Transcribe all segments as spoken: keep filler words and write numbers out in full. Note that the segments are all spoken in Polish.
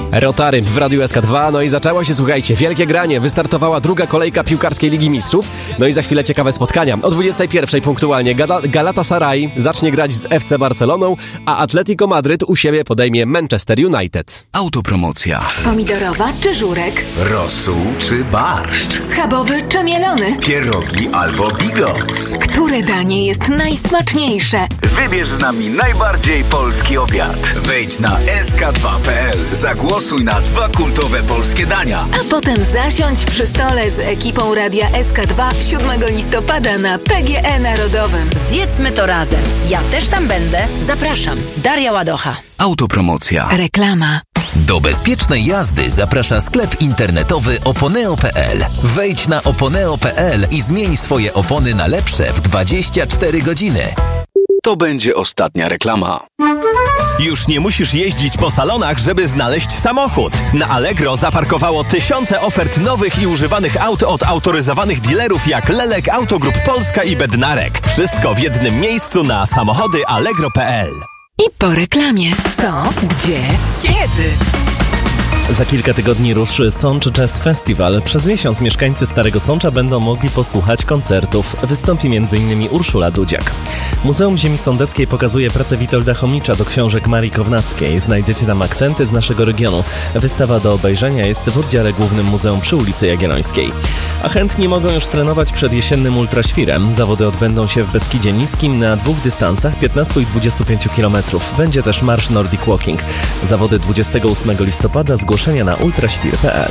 Rotary w Radiu S K dwa, no i zaczęło się, słuchajcie, wielkie granie. Wystartowała druga kolejka piłkarskiej Ligi Mistrzów, no i za chwilę ciekawe spotkania. O dwudziestej pierwszej punktualnie Gala- Galatasaray zacznie grać z F C Barceloną, a Atletico Madryt u siebie podejmie Manchester United. Autopromocja. Pomidorowa czy żurek? Rosół czy barszcz? Schabowy czy mielony? Pierogi albo bigos? Które danie jest najsmaczniejsze? Wybierz z nami najbardziej polski obiad. Wejdź na es ka dwa kropka pe el. Zagłosuj na dwa kultowe polskie dania. A potem zasiądź przy stole z ekipą Radia S K dwa siódmego listopada na P G E Narodowym. Zjedzmy to razem. Ja też tam będę. Zapraszam. Daria Ładocha. Autopromocja. Reklama. Do bezpiecznej jazdy zaprasza sklep internetowy oponeo kropka pe el. Wejdź na oponeo kropka pe el i zmień swoje opony na lepsze w dwadzieścia cztery godziny. To będzie ostatnia reklama. Już nie musisz jeździć po salonach, żeby znaleźć samochód. Na Allegro zaparkowało tysiące ofert nowych i używanych aut od autoryzowanych dealerów jak Lelek, Autogroup Polska i Bednarek. Wszystko w jednym miejscu na samochody allegro kropka pe el. I po reklamie. Co? Gdzie? Kiedy? Za kilka tygodni ruszy Sącz Jazz Festival. Przez miesiąc mieszkańcy Starego Sącza będą mogli posłuchać koncertów. Wystąpi między innymi Urszula Dudziak. Muzeum Ziemi Sądeckiej pokazuje pracę Witolda Chomicza do książek Marii Kownackiej. Znajdziecie tam akcenty z naszego regionu. Wystawa do obejrzenia jest w oddziale głównym muzeum przy ulicy Jagiellońskiej. A chętni mogą już trenować przed jesiennym ultraświrem. Zawody odbędą się w Beskidzie Niskim na dwóch dystansach piętnaście i dwadzieścia pięć kilometrów. Będzie też marsz Nordic Walking. Zawody dwudziestego ósmego listopada zgłoszenia na ultraświr kropka pe el.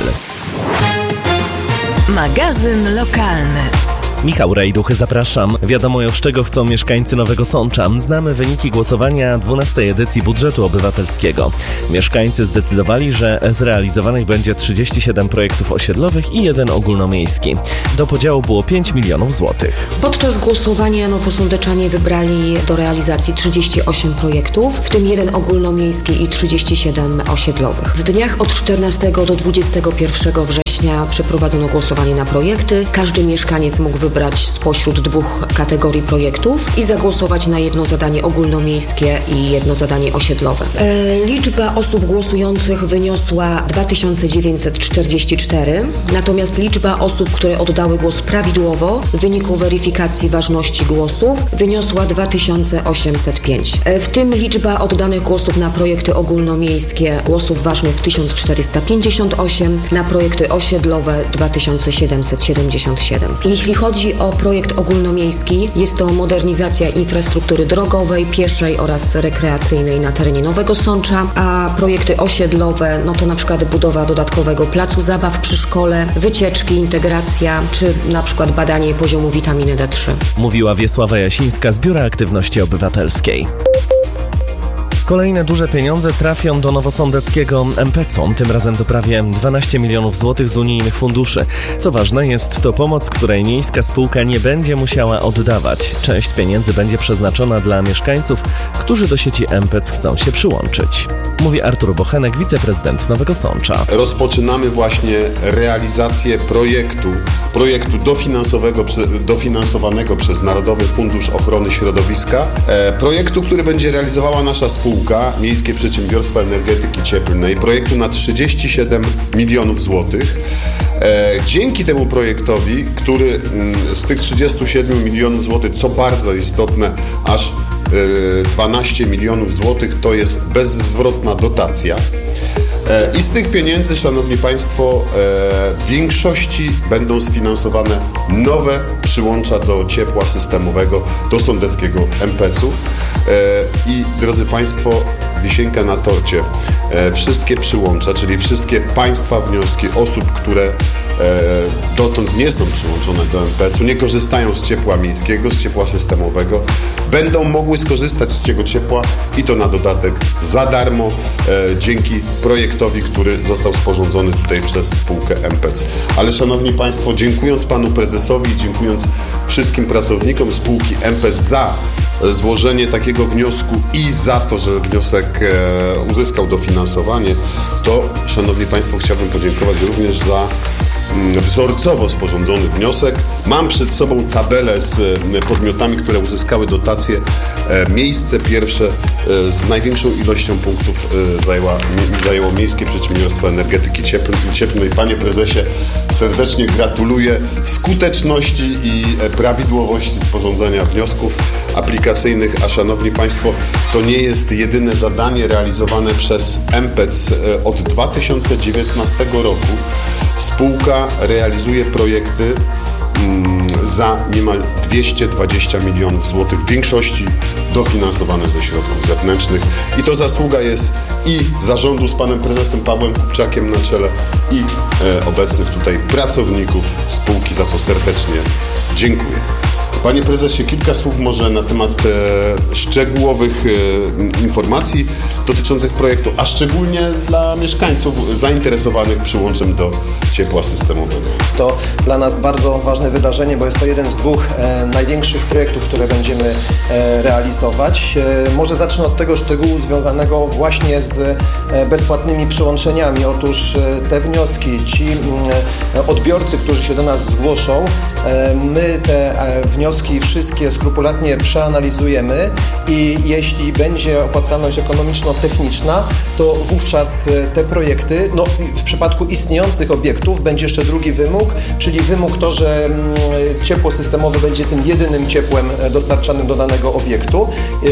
Magazyn lokalny. Michał Rejduch, zapraszam. Wiadomo już, czego chcą mieszkańcy Nowego Sącza. Znamy wyniki głosowania dwunastej edycji budżetu obywatelskiego. Mieszkańcy zdecydowali, że zrealizowanych będzie trzydzieści siedem projektów osiedlowych i jeden ogólnomiejski. Do podziału było pięć milionów złotych. Podczas głosowania nowosądeczanie wybrali do realizacji trzydzieści osiem projektów, w tym jeden ogólnomiejski i trzydzieści siedem osiedlowych. W dniach od czternastego do dwudziestego pierwszego września przeprowadzono głosowanie na projekty. Każdy mieszkaniec mógł wybrać spośród dwóch kategorii projektów i zagłosować na jedno zadanie ogólnomiejskie i jedno zadanie osiedlowe. E, liczba osób głosujących wyniosła dwa tysiące dziewięćset czterdzieści cztery, natomiast liczba osób, które oddały głos prawidłowo w wyniku weryfikacji ważności głosów wyniosła dwa tysiące osiemset pięć. E, w tym liczba oddanych głosów na projekty ogólnomiejskie głosów ważnych tysiąc czterysta pięćdziesiąt osiem, na projekty osiedlowe dwa tysiące siedemset siedemdziesiąt siedem. Jeśli chodzi o projekt ogólnomiejski, jest to modernizacja infrastruktury drogowej, pieszej oraz rekreacyjnej na terenie Nowego Sącza, a projekty osiedlowe, no to na przykład budowa dodatkowego placu zabaw przy szkole, wycieczki, integracja, czy na przykład badanie poziomu witaminy D trzy. Mówiła Wiesława Jasińska z Biura Aktywności Obywatelskiej. Kolejne duże pieniądze trafią do nowosądeckiego em pe ce u, tym razem to prawie dwanaście milionów złotych z unijnych funduszy. Co ważne, jest to pomoc, której miejska spółka nie będzie musiała oddawać. Część pieniędzy będzie przeznaczona dla mieszkańców, którzy do sieci em pe ce chcą się przyłączyć. Mówi Artur Bochenek, wiceprezydent Nowego Sącza. Rozpoczynamy właśnie realizację projektu, projektu dofinansowego, dofinansowanego przez Narodowy Fundusz Ochrony Środowiska, e, projektu, który będzie realizowała nasza spółka, Miejskie Przedsiębiorstwa Energetyki Cieplnej, projektu na trzydzieści siedem milionów złotych. E, dzięki temu projektowi, który m, z tych trzydziestu siedmiu milionów złotych, co bardzo istotne, aż dwanaście milionów złotych to jest bezzwrotna dotacja. I z tych pieniędzy, Szanowni Państwo, w większości będą sfinansowane nowe przyłącza do ciepła systemowego do sądeckiego em pe ce u. I drodzy Państwo, wisienka na torcie. Wszystkie przyłącza, czyli wszystkie Państwa wnioski osób, które dotąd nie są przyłączone do em pe ce u, nie korzystają z ciepła miejskiego, z ciepła systemowego, będą mogły skorzystać z tego ciepła i to na dodatek za darmo dzięki projektowi, który został sporządzony tutaj przez spółkę em pe ce. Ale Szanowni Państwo, dziękując Panu Prezesowi, dziękując wszystkim pracownikom spółki em pe ce za złożenie takiego wniosku i za to, że wniosek uzyskał dofinansowanie, to Szanowni Państwo, chciałbym podziękować również za wzorcowo sporządzony wniosek. Mam przed sobą tabelę z podmiotami, które uzyskały dotację. Miejsce pierwsze z największą ilością punktów zajęła, zajęło Miejskie Przedsiębiorstwo Energetyki Cieplnej. Panie prezesie, serdecznie gratuluję skuteczności i prawidłowości sporządzania wniosków aplikacyjnych, a szanowni państwo, to nie jest jedyne zadanie realizowane przez M P C. Od dwa tysiące dziewiętnastego roku spółka realizuje projekty za niemal dwieście dwadzieścia milionów złotych, w większości dofinansowane ze środków zewnętrznych. I to zasługa jest i zarządu z panem prezesem Pawłem Kupczakiem na czele, i e, obecnych tutaj pracowników spółki, za co serdecznie dziękuję. Panie prezesie, kilka słów może na temat e, szczegółowych e, informacji dotyczących projektu, a szczególnie dla mieszkańców zainteresowanych przyłączem do ciepła systemowego. To dla nas bardzo ważne wydarzenie, bo jest to jeden z dwóch e, największych projektów, które będziemy e, realizować. E, może zacznę od tego szczegółu związanego właśnie z e, bezpłatnymi przyłączeniami. Otóż e, te wnioski, ci e, odbiorcy, którzy się do nas zgłoszą, e, my te e, wnioski Wnioski wszystkie skrupulatnie przeanalizujemy i jeśli będzie opłacalność ekonomiczno-techniczna, to wówczas te projekty, no w przypadku istniejących obiektów będzie jeszcze drugi wymóg, czyli wymóg to, że ciepło systemowe będzie tym jedynym ciepłem dostarczanym do danego obiektu.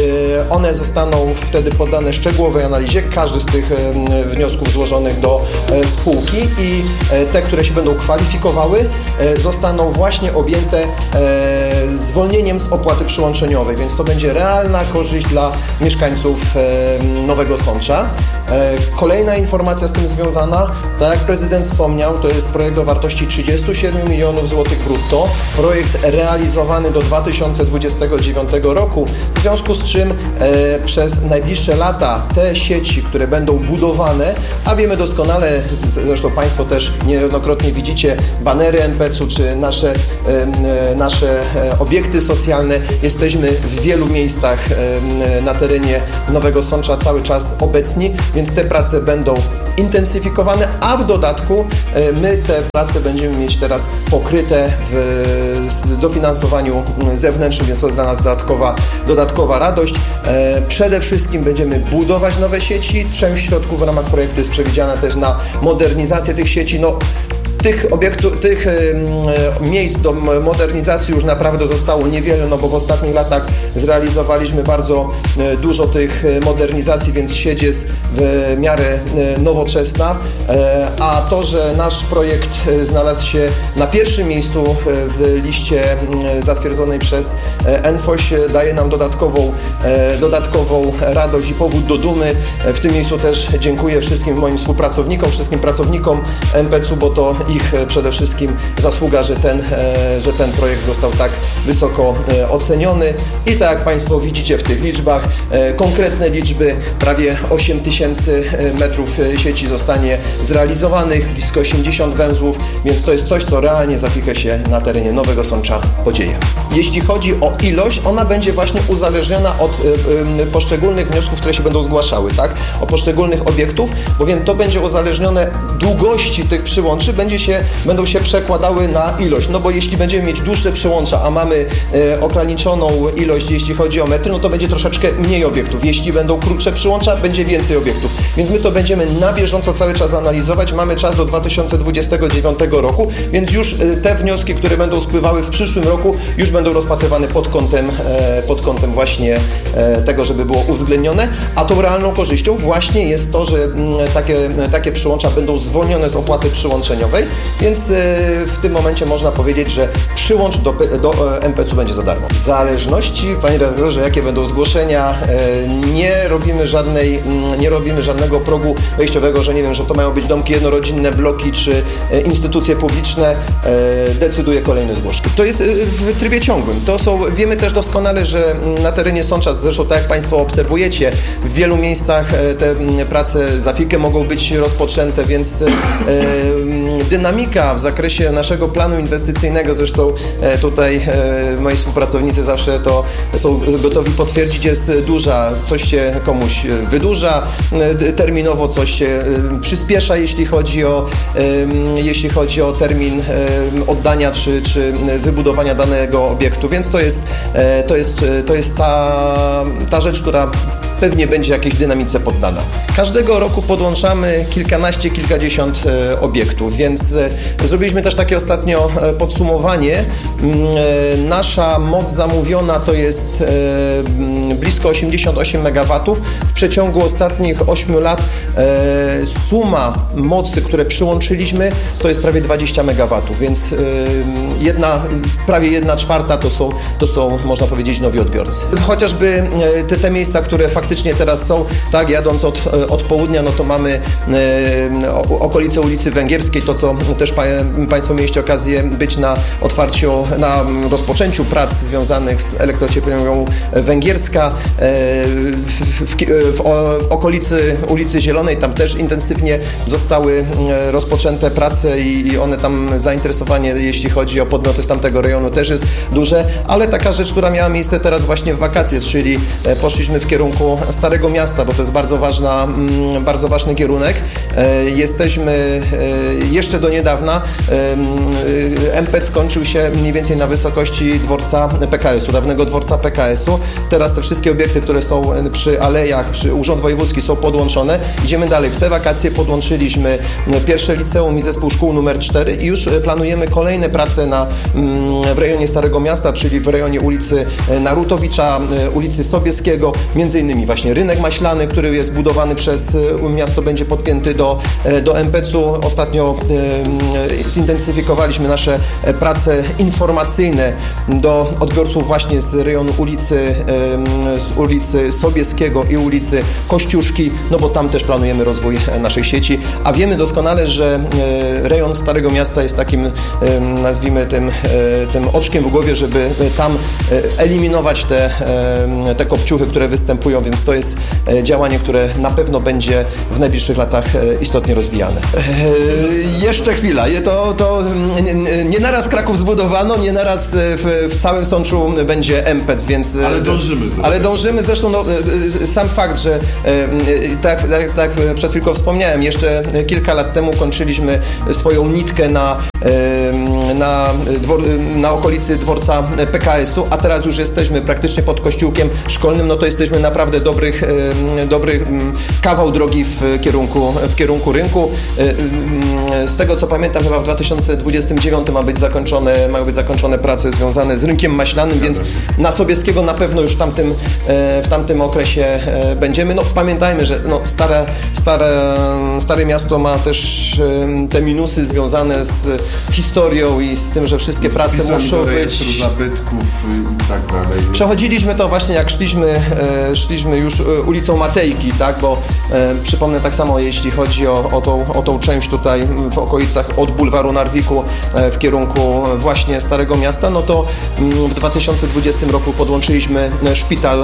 One zostaną wtedy poddane szczegółowej analizie, każdy z tych wniosków złożonych do spółki, i te, które się będą kwalifikowały, zostaną właśnie objęte zwolnieniem z opłaty przyłączeniowej, więc to będzie realna korzyść dla mieszkańców Nowego Sącza. Kolejna informacja z tym związana, tak jak prezydent wspomniał, to jest projekt o wartości trzydzieści siedem milionów złotych brutto, projekt realizowany do dwa tysiące dwudziestego dziewiątego roku, w związku z czym e, przez najbliższe lata te sieci, które będą budowane, a wiemy doskonale, zresztą państwo też niejednokrotnie widzicie banery N P C u czy nasze, e, nasze obiekty socjalne, jesteśmy w wielu miejscach e, na terenie Nowego Sącza cały czas obecni, więc te prace będą intensyfikowane, a w dodatku my te prace będziemy mieć teraz pokryte w dofinansowaniu zewnętrznym, więc to jest dla nas dodatkowa, dodatkowa radość. Przede wszystkim będziemy budować nowe sieci. Część środków w ramach projektu jest przewidziana też na modernizację tych sieci. No, Tych, obiektu, tych y, miejsc do modernizacji już naprawdę zostało niewiele, no bo w ostatnich latach zrealizowaliśmy bardzo y, dużo tych modernizacji, więc sieć jest w miarę y, nowoczesna, y, a to, że nasz projekt y, znalazł się na pierwszym miejscu y, w liście y, zatwierdzonej przez y, N F O ś, daje nam dodatkową, y, dodatkową radość i powód do dumy. Y, w tym miejscu też dziękuję wszystkim moim współpracownikom, wszystkim pracownikom N P C u, bo to ich przede wszystkim zasługa, że ten, że ten projekt został tak wysoko oceniony. I tak jak państwo widzicie w tych liczbach, konkretne liczby, prawie osiem tysięcy metrów sieci zostanie zrealizowanych, blisko osiemdziesiąt węzłów, więc to jest coś, co realnie za chwilkę się na terenie Nowego Sącza podzieje. Jeśli chodzi o ilość, ona będzie właśnie uzależniona od poszczególnych wniosków, które się będą zgłaszały, tak? O poszczególnych obiektów, bowiem to będzie uzależnione długości tych przyłączy, będzie się, będą się przekładały na ilość, no bo jeśli będziemy mieć dłuższe przyłącza, a mamy e, ograniczoną ilość, jeśli chodzi o metry, no to będzie troszeczkę mniej obiektów. Jeśli będą krótsze przyłącza, będzie więcej obiektów. Więc my to będziemy na bieżąco cały czas analizować. Mamy czas do dwa tysiące dwudziestego dziewiątego roku, więc już e, te wnioski, które będą spływały w przyszłym roku, już będą rozpatrywane pod kątem, e, pod kątem właśnie e, tego, żeby było uwzględnione, a tą realną korzyścią właśnie jest to, że m, takie, takie przyłącza będą zwolnione z opłaty przyłączeniowej, więc w tym momencie można powiedzieć, że przyłącz do, do N P C u będzie za darmo. W zależności, panie redaktorze, jakie będą zgłoszenia, nie robimy żadnej, nie robimy żadnego progu wejściowego, że nie wiem, że to mają być domki jednorodzinne, bloki czy instytucje publiczne, decyduje kolejny zgłoszenie. To jest w trybie ciągłym. To są, wiemy też doskonale, że na terenie Sącza, zresztą tak jak państwo obserwujecie, w wielu miejscach te prace za chwilkę mogą być rozpoczęte, więc dynamika w zakresie naszego planu inwestycyjnego, zresztą tutaj moi współpracownicy zawsze to są gotowi potwierdzić, jest duża. Coś się komuś wydłuża, terminowo coś się przyspiesza, jeśli chodzi o, jeśli chodzi o termin oddania czy, czy wybudowania danego obiektu, więc to jest, to jest, to jest ta, ta rzecz, która pewnie będzie jakiejś dynamice poddana. Każdego roku podłączamy kilkanaście, kilkadziesiąt e, obiektów, więc e, zrobiliśmy też takie ostatnio e, podsumowanie. E, nasza moc zamówiona to jest e, blisko osiemdziesiąt osiem megawatów. W przeciągu ostatnich ośmiu lat e, suma mocy, które przyłączyliśmy, to jest prawie dwadzieścia megawatów, więc e, jedna, prawie jedna czwarta to są, to są, można powiedzieć, nowi odbiorcy. Chociażby e, te, te miejsca, które faktycznie Faktycznie teraz są, tak, jadąc od, od południa, no to mamy e, okolice ulicy Węgierskiej, to co też pa, Państwo mieliście okazję być na otwarciu, na rozpoczęciu prac związanych z elektrociepłownią Węgierska, e, w, w, w okolicy ulicy Zielonej, tam też intensywnie zostały rozpoczęte prace i, i one tam zainteresowanie, jeśli chodzi o podmioty z tamtego rejonu, też jest duże, ale taka rzecz, która miała miejsce teraz właśnie w wakacje, czyli poszliśmy w kierunku Starego Miasta, bo to jest bardzo ważna, bardzo ważny kierunek. Jesteśmy jeszcze do niedawna, M P E C skończył się mniej więcej na wysokości dworca P K S u, dawnego dworca P K S u. Teraz te wszystkie obiekty, które są przy alejach, przy Urząd Wojewódzki są podłączone. Idziemy dalej. W te wakacje podłączyliśmy pierwsze liceum i zespół szkół numer cztery i już planujemy kolejne prace na, w rejonie Starego Miasta, czyli w rejonie ulicy Narutowicza, ulicy Sobieskiego, między innymi właśnie rynek maślany, który jest budowany przez miasto, będzie podpięty do, do M P E C u. Ostatnio e, zintensyfikowaliśmy nasze prace informacyjne do odbiorców właśnie z rejonu ulicy, e, z ulicy Sobieskiego i ulicy Kościuszki, no bo tam też planujemy rozwój naszej sieci, a wiemy doskonale, że e, rejon Starego Miasta jest takim, e, nazwijmy tym, e, tym oczkiem w głowie, żeby tam e, eliminować te, e, te kopciuchy, które występują, więc to jest działanie, które na pewno będzie w najbliższych latach istotnie rozwijane. Eee, jeszcze chwila. To, to nie, nie naraz Kraków zbudowano, nie naraz w, w całym Sączu będzie M P E C, więc... Ale dążymy. Do ale dążymy. Zresztą no, sam fakt, że tak, tak, tak przed chwilką wspomniałem, jeszcze kilka lat temu kończyliśmy swoją nitkę na, na, dwor, na okolicy dworca P K S u, a teraz już jesteśmy praktycznie pod kościółkiem szkolnym, no to jesteśmy naprawdę dobrych, dobry kawał drogi w kierunku, w kierunku rynku. Z tego co pamiętam, chyba w dwa tysiące dwudziestym dziewiątym ma być zakończone, mają być zakończone prace związane z rynkiem maślanym, więc na Sobieskiego na pewno już w tamtym, w tamtym okresie będziemy. No pamiętajmy, że no, stare, stare, stare miasto ma też te minusy związane z historią i z tym, że wszystkie prace muszą być... zabytków i tak dalej. Przechodziliśmy to właśnie jak szliśmy, szliśmy już ulicą Matejki, tak, bo e, przypomnę tak samo, jeśli chodzi o, o, tą, o tą część tutaj w okolicach od bulwaru Narwiku e, w kierunku właśnie Starego Miasta, no to m, w dwa tysiące dwudziestym roku podłączyliśmy szpital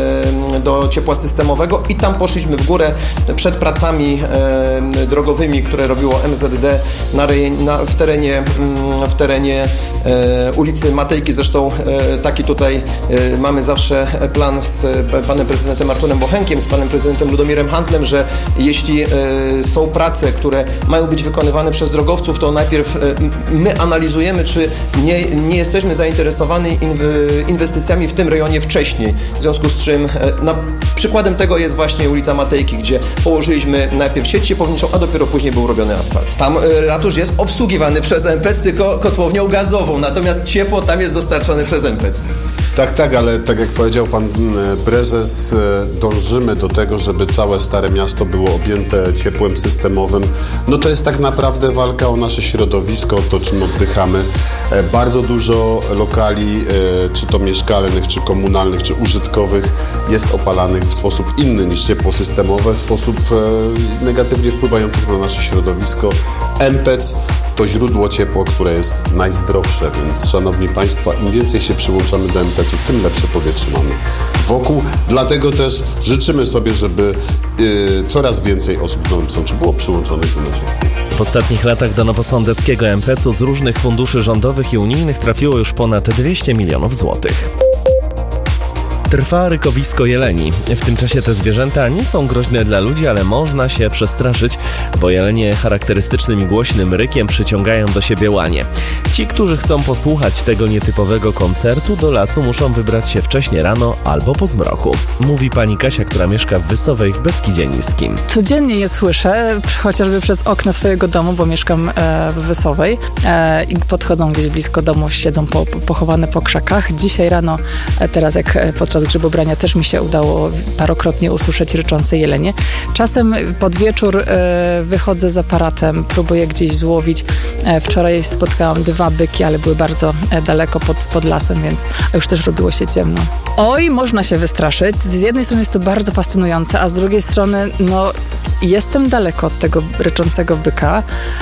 e, do ciepła systemowego i tam poszliśmy w górę przed pracami e, drogowymi, które robiło M Z D na, na, w terenie, m, w terenie e, ulicy Matejki. Zresztą e, taki tutaj e, mamy zawsze plan z panem prezydentem Arturem Bochenkiem, z panem prezydentem Ludomirem Handzlem, że jeśli e, są prace, które mają być wykonywane przez drogowców, to najpierw e, my analizujemy, czy nie, nie jesteśmy zainteresowani inwestycjami w tym rejonie wcześniej. W związku z czym e, na, przykładem tego jest właśnie ulica Matejki, gdzie położyliśmy najpierw sieć ciepłowniczą, a dopiero później był robiony asfalt. Tam e, ratusz jest obsługiwany przez M P E C, tylko kotłownią gazową, natomiast ciepło tam jest dostarczane przez M P E C. Tak, tak, ale tak jak powiedział pan prezes, dążymy do tego, żeby całe Stare Miasto było objęte ciepłem systemowym. No to jest tak naprawdę walka o nasze środowisko, o to, czym oddychamy. Bardzo dużo lokali, czy to mieszkalnych, czy komunalnych, czy użytkowych, jest opalanych w sposób inny niż ciepło systemowe, w sposób negatywnie wpływający na nasze środowisko. M P E C to źródło ciepła, które jest najzdrowsze, więc szanowni państwo, im więcej się przyłączamy do M P E C u, tym lepsze powietrze mamy wokół. Dlatego też życzymy sobie, żeby yy, coraz więcej osób w Nowym Sączu było przyłączonych do naszej szkoły. W ostatnich latach do nowosądeckiego M P E C u z różnych funduszy rządowych i unijnych trafiło już ponad dwieście milionów złotych. Trwa rykowisko jeleni. W tym czasie te zwierzęta nie są groźne dla ludzi, ale można się przestraszyć, bo jelenie charakterystycznym i głośnym rykiem przyciągają do siebie łanie. Ci, którzy chcą posłuchać tego nietypowego koncertu, do lasu muszą wybrać się wcześnie rano albo po zmroku. Mówi pani Kasia, która mieszka w Wysowej w Beskidzie Niskim. Codziennie je słyszę, chociażby przez okna swojego domu, bo mieszkam e, w Wysowej e, i podchodzą gdzieś blisko domu, siedzą po, pochowane po krzakach. Dzisiaj rano, e, teraz jak e, podczas grzybobrania też mi się udało parokrotnie usłyszeć ryczące jelenie. Czasem pod wieczór e, wychodzę z aparatem, próbuję gdzieś złowić. E, wczoraj spotkałam dwa byki, ale były bardzo e, daleko pod, pod lasem, więc już też robiło się ciemno. Oj, można się wystraszyć. Z jednej strony jest to bardzo fascynujące, a z drugiej strony, no, jestem daleko od tego ryczącego byka,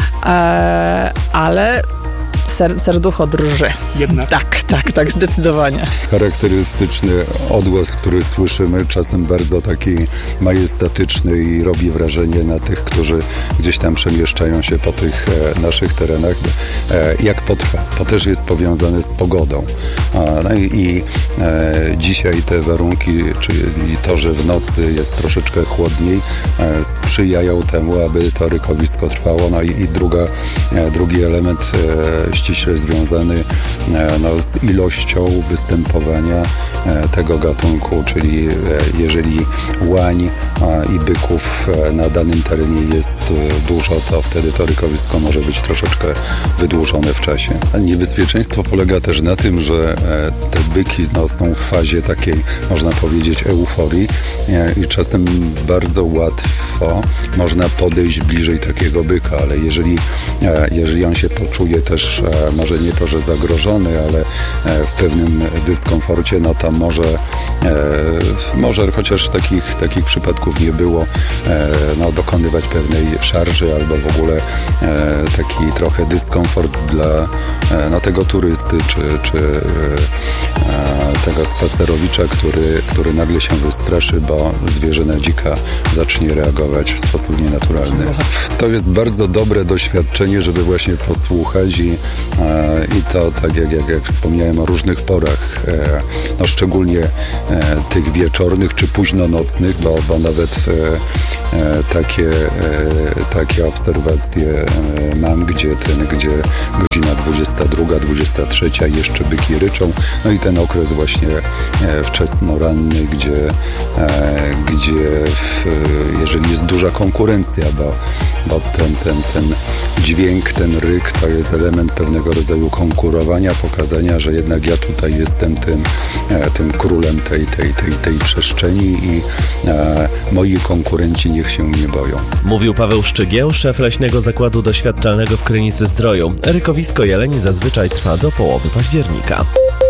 e, ale ser, serducho drży. Jednak. Tak, tak, tak, zdecydowanie. Charakterystyczny odgłos, który słyszymy, czasem bardzo taki majestatyczny i robi wrażenie na tych, którzy gdzieś tam przemieszczają się po tych e, naszych terenach. E, jak potrwa. To też jest powiązane z pogodą. A, no i i e, dzisiaj te warunki, czyli to, że w nocy jest troszeczkę chłodniej, e, sprzyjają temu, aby to rykowisko trwało. No i, i druga, e, drugi element e, ściśle związany e, no, z ilością występowania e, tego gatunku, czyli e, jeżeli łań a, i byków e, na danym terenie jest e, dużo, to wtedy to rykowisko może być troszeczkę wydłużone w czasie. A niebezpieczeństwo polega też na tym, że e, te byki no, są w fazie takiej, można powiedzieć, euforii e, i czasem bardzo łatwo można podejść bliżej takiego byka, ale jeżeli, e, jeżeli on się poczuje też, e, może nie to, że zagrożony, ale e, w pewnym dyskomforcie, no to może, e, może chociaż takich, takich przypadków nie było, e, no, dokonywać pewnej szarży albo w ogóle e, taki trochę dyskomfort dla e, no, tego turysty czy, czy e, tego spacerowicza, który, który nagle się wystraszy, bo zwierzyna dzika zacznie reagować w sposób nienaturalny. To jest bardzo dobre doświadczenie, żeby właśnie posłuchać i, e, i to tak jak, jak, jak wspomniałem o różnych porach, e, no szczególnie e, tych wieczornych czy późnonocnych, bo, bo nawet e, e, takie, e, takie obserwacje e, mam, gdzie, ten, gdzie godzina dwudziesta druga, dwudziesta trzecia jeszcze byki ryczą, no i ten okres właśnie e, wczesnoranny, gdzie, e, gdzie w, jeżeli jest duża konkurencja, bo, bo ten, ten, ten dźwięk, ten ryk to jest element pewnego rodzaju konkurowania, pokazania, że jednak ja tutaj jestem tym, e, tym królem tej, tej, tej, tej przestrzeni i e, moi konkurenci niech się nie boją. Mówił Paweł Szczygieł, szef Leśnego Zakładu Doświadczalnego w Krynicy-Zdroju. Rykowisko jeleni zazwyczaj trwa do połowy października.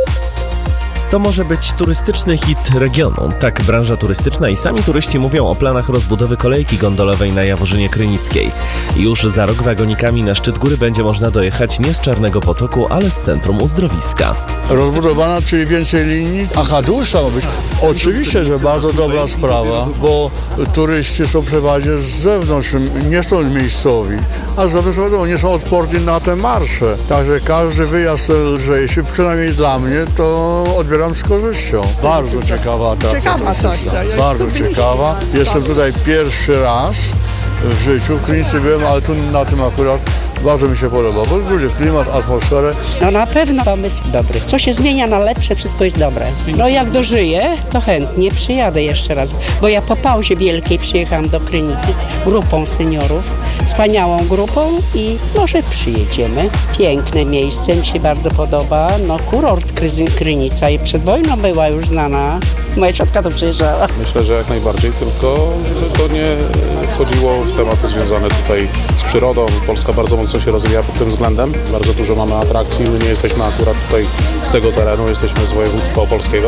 To może być turystyczny hit regionu. Tak branża turystyczna i sami turyści mówią o planach rozbudowy kolejki gondolowej na Jaworzynie Krynickiej. Już za rok wagonikami na szczyt góry będzie można dojechać nie z Czarnego Potoku, ale z centrum uzdrowiska. Rozbudowana, czyli więcej linii? Aha, dłuższa ma być. Oczywiście, że bardzo dobra sprawa, bo turyści są przeważnie z zewnątrz, nie są miejscowi, a z zewnątrz nie są odporni na te marsze. Także każdy wyjazd lżejszy, przynajmniej dla mnie, to odbieram z korzyścią. Bardzo ciekawa atrakcja. Ciekawa atrakcja. Bardzo ciekawa. Jestem tutaj pierwszy raz w życiu. W Krynicy byłem, ale tu na tym akurat bardzo mi się podoba, bo ludzie, klimat, atmosferę. No na pewno pomysł dobry. Co się zmienia na lepsze, wszystko jest dobre. No jak dożyję, to chętnie przyjadę jeszcze raz, bo ja po pauzie wielkiej przyjechałam do Krynicy z grupą seniorów, wspaniałą grupą i może przyjedziemy. Piękne miejsce, mi się bardzo podoba. No kurort Krynica i przed wojną była już znana. Moja ciotka to przyjeżdżała. Myślę, że jak najbardziej, tylko żeby to nie wchodziło w tematy związane tutaj z przyrodą. Polska bardzo mocno się rozwija pod tym względem. Bardzo dużo mamy atrakcji. My nie jesteśmy akurat tutaj z tego terenu, jesteśmy z województwa opolskiego.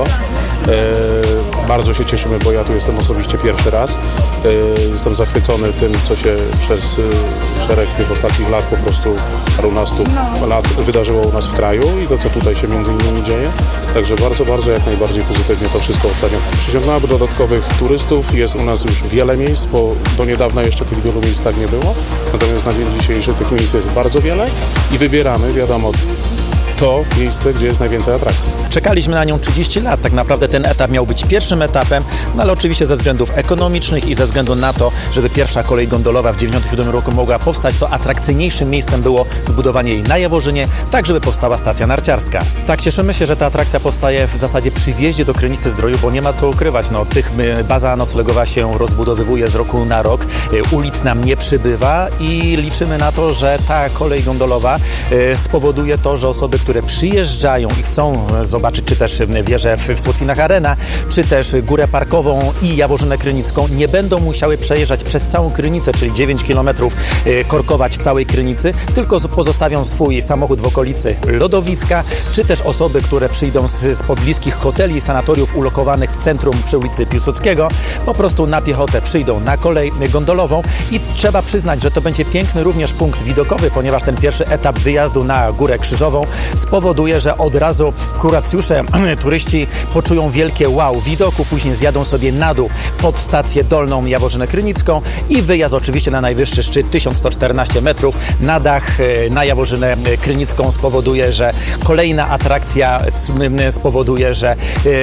E, bardzo się cieszymy, bo ja tu jestem osobiście pierwszy raz. E, jestem zachwycony tym, co się przez e, szereg tych ostatnich lat, po prostu parunastu lat wydarzyło u nas w kraju i to, co tutaj się między innymi dzieje. Także bardzo, bardzo jak najbardziej pozytywnie to wszystko oceniam. Przyciągnęłaby dodatkowych turystów. Jest u nas już wiele miejsc, bo do niedawna jeszcze tych wielu miejsc tak nie było. Natomiast na dzień dzisiejszy tych miejsc jest bardzo wiele i wybieramy, wiadomo, to miejsce, gdzie jest najwięcej atrakcji. Czekaliśmy na nią trzydzieści lat. Tak naprawdę ten etap miał być pierwszym etapem, no ale oczywiście ze względów ekonomicznych i ze względu na to, żeby pierwsza kolej gondolowa w dziewięćdziesiątym siódmym roku mogła powstać, to atrakcyjniejszym miejscem było zbudowanie jej na Jaworzynie, tak żeby powstała stacja narciarska. Tak, cieszymy się, że ta atrakcja powstaje w zasadzie przy wjeździe do Krynicy Zdroju, bo nie ma co ukrywać. No, tych baza noclegowa się rozbudowywuje z roku na rok, ulic nam nie przybywa i liczymy na to, że ta kolej gondolowa spowoduje to, że osoby, które przyjeżdżają i chcą zobaczyć czy też wieżę w Słotwinach Arena, czy też Górę Parkową i Jaworzynę Krynicką, nie będą musiały przejeżdżać przez całą Krynicę, czyli dziewięć kilometrów, korkować całej Krynicy, tylko pozostawią swój samochód w okolicy lodowiska, czy też osoby, które przyjdą z, z pobliskich hoteli i sanatoriów ulokowanych w centrum przy ulicy Piłsudskiego, po prostu na piechotę przyjdą na kolej gondolową i trzeba przyznać, że to będzie piękny również punkt widokowy, ponieważ ten pierwszy etap wyjazdu na Górę Krzyżową spowoduje, że od razu kuracjusze, turyści poczują wielkie wow widoku, później zjadą sobie na dół pod stację dolną Jaworzynę Krynicką i wyjazd oczywiście na najwyższy szczyt tysiąc sto czternaście metrów na dach na Jaworzynę Krynicką spowoduje, że kolejna atrakcja spowoduje, że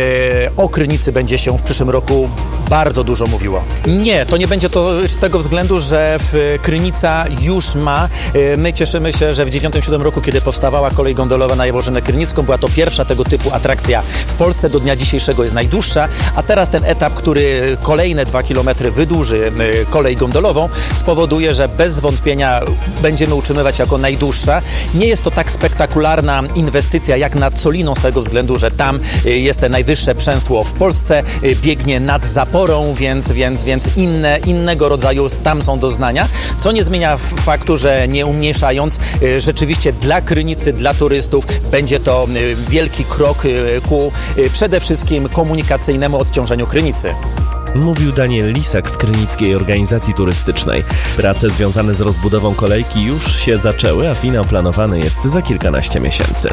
o Krynicy będzie się w przyszłym roku bardzo dużo mówiło. Nie, to nie będzie to z tego względu, że Krynica już ma. My cieszymy się, że w dziewięćdziesiątym siódmym roku, kiedy powstawała kolej gondolowa na Jaworzynę Krynicką, była to pierwsza tego typu atrakcja w Polsce, do dnia dzisiejszego jest najdłuższa, a teraz ten etap, który kolejne dwa kilometry wydłuży kolej gondolową, spowoduje, że bez wątpienia będziemy utrzymywać jako najdłuższa. Nie jest to tak spektakularna inwestycja jak nad Soliną z tego względu, że tam jest te najwyższe przęsło w Polsce, biegnie nad zaporą, więc, więc, więc inne, innego rodzaju tam są doznania, co nie zmienia faktu, że nie umniejszając, rzeczywiście dla Krynicy, dla turystów będzie to wielki krok ku przede wszystkim komunikacyjnemu odciążeniu Krynicy. Mówił Daniel Lisak z Krynickiej Organizacji Turystycznej. Prace związane z rozbudową kolejki już się zaczęły, a finał planowany jest za kilkanaście miesięcy.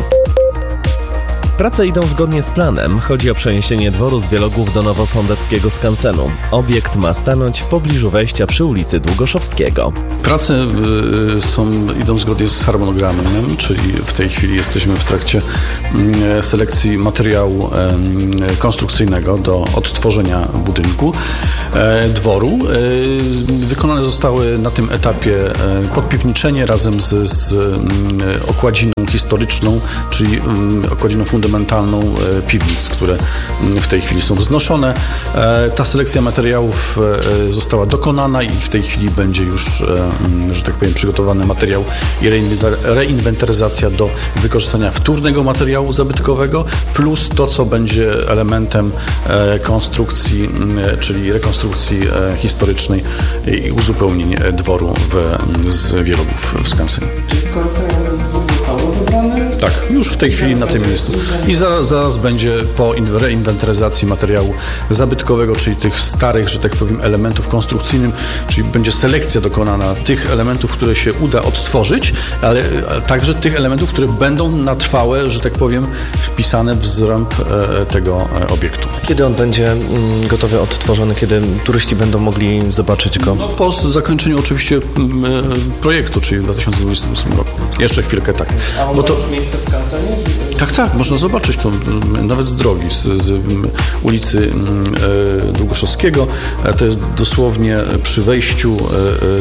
Prace idą zgodnie z planem. Chodzi o przeniesienie dworu z Wielogłów do nowosądeckiego skansenu. Obiekt ma stanąć w pobliżu wejścia przy ulicy Długoszowskiego. Prace y, są, idą zgodnie z harmonogramem, czyli w tej chwili jesteśmy w trakcie y, selekcji materiału y, konstrukcyjnego do odtworzenia budynku, y, dworu. Y, wykonane zostały na tym etapie y, podpiwniczenie razem z, z y, okładziną historyczną, czyli y, okładziną fundamentalną mentalną piwnic, które w tej chwili są wznoszone. Ta selekcja materiałów została dokonana i w tej chwili będzie już, że tak powiem, przygotowany materiał i reinwentaryzacja do wykorzystania wtórnego materiału zabytkowego, plus to, co będzie elementem konstrukcji, czyli rekonstrukcji historycznej i uzupełnień dworu w, z Wielogłów w Skansenie. Czyli kolejny z dwóch został rozebrany? Tak, już w tej chwili na tym miejscu. I zaraz, zaraz będzie po reinwentaryzacji materiału zabytkowego, czyli tych starych, że tak powiem, elementów konstrukcyjnych, czyli będzie selekcja dokonana tych elementów, które się uda odtworzyć, ale także tych elementów, które będą na trwałe, że tak powiem, wpisane w zręb tego obiektu. Kiedy on będzie gotowy, odtworzony, kiedy turyści będą mogli zobaczyć go? No, po zakończeniu oczywiście projektu, czyli w dwa tysiące dwudziestym ósmym roku. Jeszcze chwilkę tak. A on bo to ma miejsce w skansenie? Tak, tak, można zobaczyć to nawet z drogi, z, z ulicy e, Długoszowskiego. To jest dosłownie przy wejściu, e,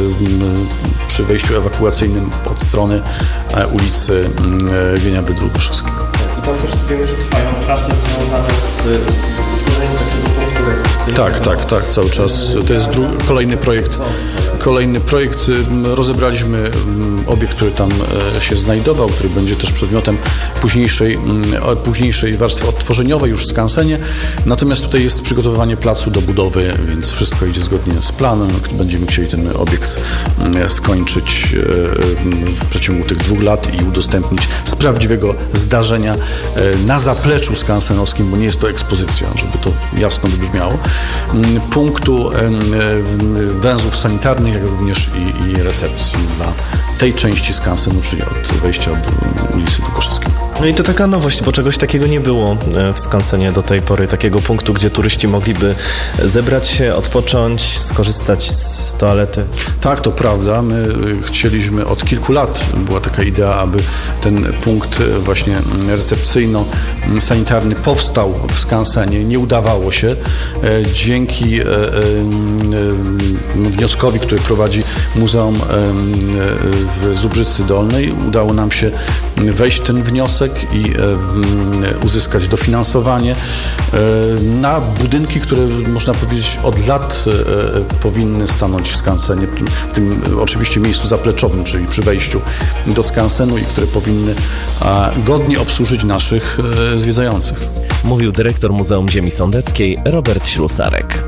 e, przy wejściu ewakuacyjnym od strony e, ulicy e, Wieniawy Długoszowskiego. I tam też wiemy, że trwają prace związane z tworzeniem takiego punktu recepcyjnego. Tak, tak, tak, cały czas. To jest dru- kolejny projekt. Kolejny projekt. Rozebraliśmy obiekt, który tam się znajdował, który będzie też przedmiotem późniejszej, późniejszej warstwy odtworzeniowej już w skansenie. Natomiast tutaj jest przygotowywanie placu do budowy, więc wszystko idzie zgodnie z planem. Będziemy chcieli ten obiekt skończyć w przeciągu tych dwóch lat i udostępnić z prawdziwego zdarzenia na zapleczu skansenowskim, bo nie jest to ekspozycja, żeby to jasno wybrzmiało, punktu węzłów sanitarnych, jak również i, i recepcji dla tej części skansenu, czyli od wejścia od ulicy Długoszewskiego. No i to taka nowość, bo czegoś takiego nie było w skansenie do tej pory, takiego punktu, gdzie turyści mogliby zebrać się, odpocząć, skorzystać z toalety. Tak, to prawda. My chcieliśmy od kilku lat, była taka idea, aby ten punkt właśnie recepcyjno-sanitarny powstał w skansenie. Nie udawało się. Dzięki wnioskowi, który prowadzi Muzeum w Zubrzycy Dolnej, udało nam się wejść w ten wniosek i uzyskać dofinansowanie na budynki, które można powiedzieć od lat powinny stanąć w skansenie, w tym oczywiście miejscu zapleczowym, czyli przy wejściu do skansenu i które powinny godnie obsłużyć naszych zwiedzających. Mówił dyrektor Muzeum Ziemi Sądeckiej Robert Ślusarek.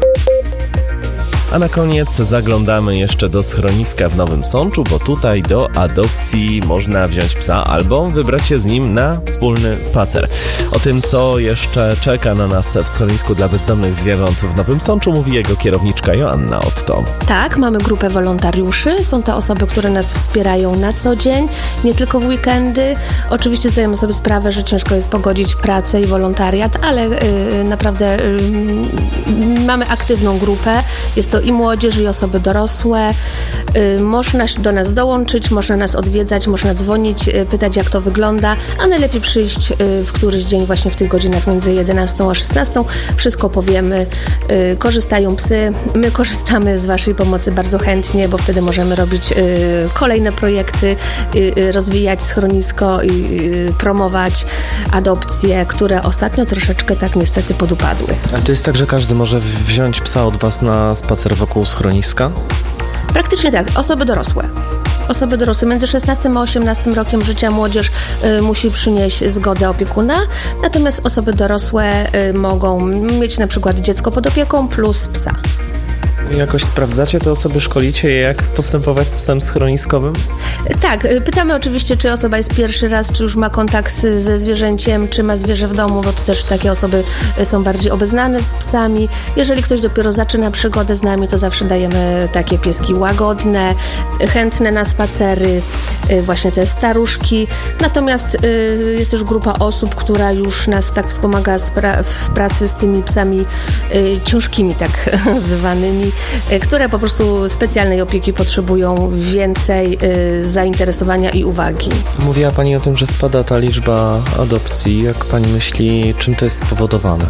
A na koniec zaglądamy jeszcze do schroniska w Nowym Sączu, bo tutaj do adopcji można wziąć psa albo wybrać się z nim na wspólny spacer. O tym, co jeszcze czeka na nas w schronisku dla bezdomnych zwierząt w Nowym Sączu, mówi jego kierowniczka Joanna Otto. Tak, mamy grupę wolontariuszy. Są to osoby, które nas wspierają na co dzień, nie tylko w weekendy. Oczywiście zdajemy sobie sprawę, że ciężko jest pogodzić pracę i wolontariat, ale yy, naprawdę yy, mamy aktywną grupę. Jest to i młodzież, i osoby dorosłe. Yy, można do nas dołączyć, można nas odwiedzać, można dzwonić, yy, pytać, jak to wygląda, a najlepiej przyjść yy, w któryś dzień właśnie w tych godzinach między jedenastą a szesnastą. Wszystko powiemy. Yy, korzystają psy. My korzystamy z Waszej pomocy bardzo chętnie, bo wtedy możemy robić yy, kolejne projekty, yy, rozwijać schronisko i yy, promować adopcje, które ostatnio troszeczkę tak niestety podupadły. A to jest tak, że każdy może wziąć psa od Was na spacer wokół schroniska? Praktycznie tak. Osoby dorosłe. Osoby dorosłe między szesnastym a osiemnastym rokiem życia młodzież y, musi przynieść zgodę opiekuna, natomiast osoby dorosłe y, mogą mieć na przykład dziecko pod opieką plus psa. Jakoś sprawdzacie te osoby, szkolicie je, jak postępować z psem schroniskowym? Tak, pytamy oczywiście, czy osoba jest pierwszy raz, czy już ma kontakt ze zwierzęciem, czy ma zwierzę w domu, bo to też takie osoby są bardziej obeznane z psami. Jeżeli ktoś dopiero zaczyna przygodę z nami, to zawsze dajemy takie pieski łagodne, chętne na spacery, właśnie te staruszki. Natomiast jest też grupa osób, która już nas tak wspomaga w pracy z tymi psami ciężkimi, tak zwanymi, które po prostu specjalnej opieki potrzebują, więcej y, zainteresowania i uwagi. Mówiła Pani o tym, że spada ta liczba adopcji. Jak Pani myśli, czym to jest spowodowane?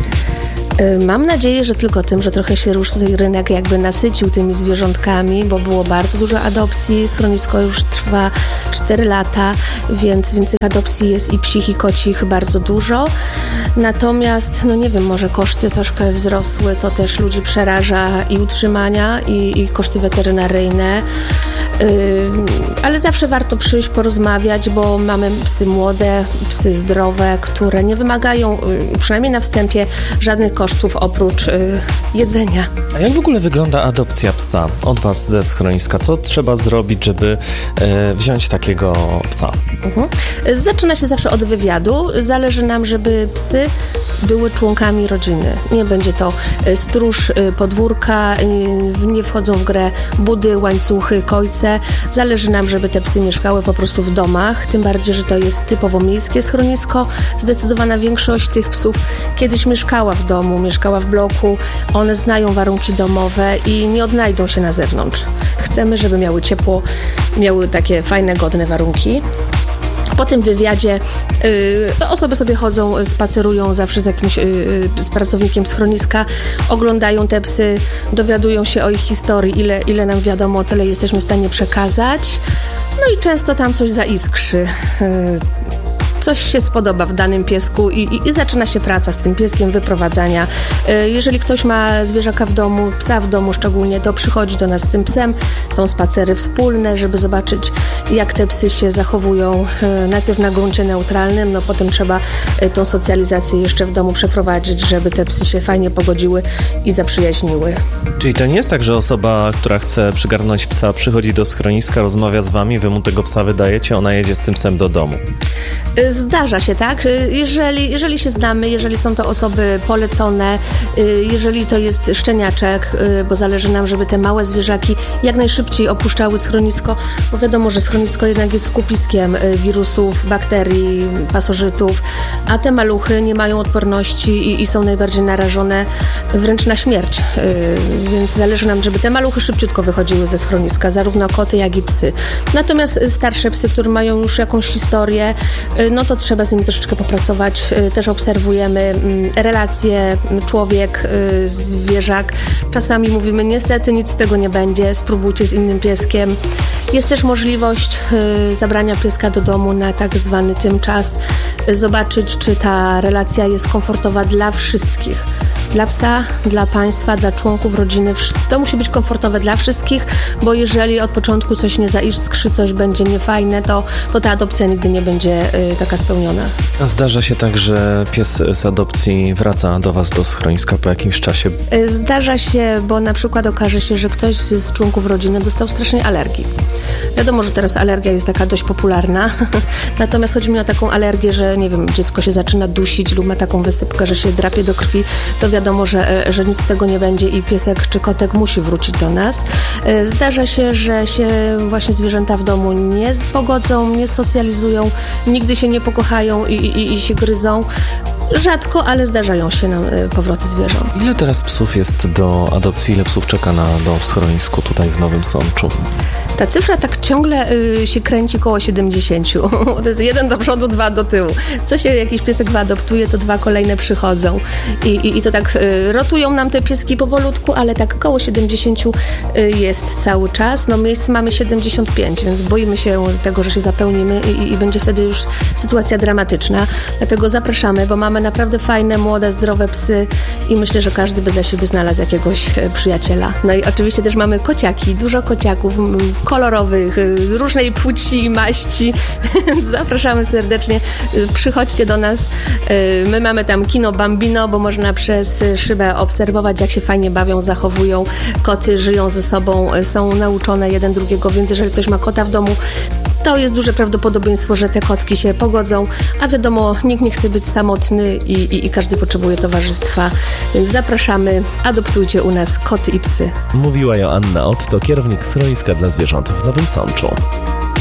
Mam nadzieję, że tylko tym, że trochę się już tutaj rynek jakby nasycił tymi zwierzątkami, bo było bardzo dużo adopcji. Schronisko już trwa cztery lata, więc, więc tych adopcji jest i psich, i kocich bardzo dużo. Natomiast, no nie wiem, może koszty troszkę wzrosły, to też ludzi przeraża i utrzymania, i, i koszty weterynaryjne. Yy, ale zawsze warto przyjść, porozmawiać, bo mamy psy młode, psy zdrowe, które nie wymagają, yy, przynajmniej na wstępie, żadnych kosztów oprócz yy, jedzenia. A jak w ogóle wygląda adopcja psa od Was ze schroniska? Co trzeba zrobić, żeby e, wziąć takiego psa? Mhm. Zaczyna się zawsze od wywiadu. Zależy nam, żeby psy były członkami rodziny. Nie będzie to stróż podwórka, nie wchodzą w grę budy, łańcuchy, kojce. Zależy nam, żeby te psy mieszkały po prostu w domach, tym bardziej, że to jest typowo miejskie schronisko. Zdecydowana większość tych psów kiedyś mieszkała w domu, mieszkała w bloku. One znają warunki domowe i nie odnajdą się na zewnątrz. Chcemy, żeby miały ciepło, miały takie fajne, godne warunki. Po tym wywiadzie y, osoby sobie chodzą, spacerują zawsze z jakimś y, z pracownikiem schroniska, oglądają te psy, dowiadują się o ich historii, ile, ile nam wiadomo, tyle jesteśmy w stanie przekazać. No i często tam coś zaiskrzy. Y, Coś się spodoba w danym piesku i, i, i zaczyna się praca z tym pieskiem, wyprowadzania. Jeżeli ktoś ma zwierzaka w domu, psa w domu szczególnie, to przychodzi do nas z tym psem. Są spacery wspólne, żeby zobaczyć, jak te psy się zachowują najpierw na gruncie neutralnym, no potem trzeba tą socjalizację jeszcze w domu przeprowadzić, żeby te psy się fajnie pogodziły i zaprzyjaźniły. Czyli to nie jest tak, że osoba, która chce przygarnąć psa, przychodzi do schroniska, rozmawia z Wami, Wy mu tego psa wydajecie, ona jedzie z tym psem do domu? Zdarza się, tak? Jeżeli, jeżeli się znamy, jeżeli są to osoby polecone, jeżeli to jest szczeniaczek, bo zależy nam, żeby te małe zwierzaki jak najszybciej opuszczały schronisko, bo wiadomo, że schronisko jednak jest skupiskiem wirusów, bakterii, pasożytów, a te maluchy nie mają odporności i, i są najbardziej narażone wręcz na śmierć. Więc zależy nam, żeby te maluchy szybciutko wychodziły ze schroniska, zarówno koty, jak i psy. Natomiast starsze psy, które mają już jakąś historię, no to trzeba z nimi troszeczkę popracować. Też obserwujemy relacje człowiek, zwierzak. Czasami mówimy, niestety nic z tego nie będzie, spróbujcie z innym pieskiem. Jest też możliwość zabrania pieska do domu na tak zwany tymczas, zobaczyć, czy ta relacja jest komfortowa dla wszystkich. Dla psa, dla państwa, dla członków rodziny. To musi być komfortowe dla wszystkich, bo jeżeli od początku coś nie zaiskrzy, coś będzie niefajne, to, to ta adopcja nigdy nie będzie y, taka spełniona. A zdarza się tak, że pies z adopcji wraca do was do schroniska po jakimś czasie? Zdarza się, bo na przykład okaże się, że ktoś z członków rodziny dostał strasznej alergii. Wiadomo, że teraz alergia jest taka dość popularna, natomiast chodzi mi o taką alergię, że nie wiem, dziecko się zaczyna dusić lub ma taką wysypkę, że się drapie do krwi, to wiadomo, że, że nic z tego nie będzie i piesek czy kotek musi wrócić do nas. Zdarza się, że się właśnie zwierzęta w domu nie pogodzą, nie socjalizują, nigdy się nie pokochają i, i, i się gryzą. Rzadko, ale zdarzają się nam powroty zwierząt. Ile teraz psów jest do adopcji? Ile psów czeka na dom w schronisku tutaj w Nowym Sączu? Ta cyfra tak ciągle y, się kręci koło siedemdziesięciu. To jest jeden do przodu, dwa do tyłu. Co się jakiś piesek wyadoptuje, to dwa kolejne przychodzą. I, i, i to tak y, rotują nam te pieski powolutku, ale tak koło siedemdziesięciu y, jest cały czas. No miejsc mamy siedemdziesiąt pięć, więc boimy się tego, że się zapełnimy i, i będzie wtedy już sytuacja dramatyczna. Dlatego zapraszamy, bo mamy naprawdę fajne, młode, zdrowe psy i myślę, że każdy by dla siebie znalazł jakiegoś przyjaciela. No i oczywiście też mamy kociaki, dużo kociaków, kolorowych, z różnej płci i maści. Zapraszamy serdecznie. Przychodźcie do nas. My mamy tam kino Bambino, bo można przez szybę obserwować, jak się fajnie bawią, zachowują. Koty żyją ze sobą, są nauczone jeden drugiego, więc jeżeli ktoś ma kota w domu, to jest duże prawdopodobieństwo, że te kotki się pogodzą, a wiadomo, nikt nie chce być samotny i, i, i każdy potrzebuje towarzystwa, więc zapraszamy, adoptujcie u nas koty i psy. Mówiła Joanna Ott, to kierownik schroniska dla zwierząt w Nowym Sączu.